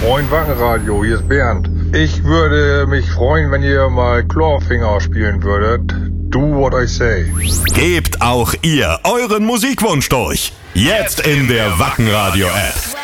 Moin Wackenradio, hier ist Bernd. Ich würde mich freuen, wenn ihr mal Clawfinger spielen würdet. Do what I say. Gebt auch ihr euren Musikwunsch durch. Jetzt in der Wackenradio-App.